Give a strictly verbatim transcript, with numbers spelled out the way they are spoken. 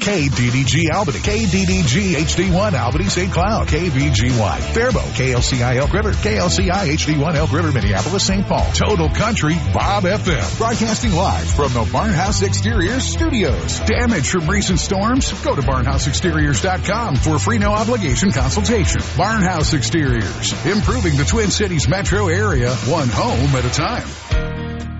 K D D G Albany, K D D G H D one Albany Saint Cloud, K V G Y Faribault, K L C I Elk River, K L C I H D one Elk River, Minneapolis, Saint Paul, Total Country, Bob F M. Broadcasting live from the Barnhouse Exteriors studios. Damage from recent storms? Go to barnhouse exteriors dot com for a free no obligation consultation. Barnhouse Exteriors, improving the Twin Cities metro area, one home at a time.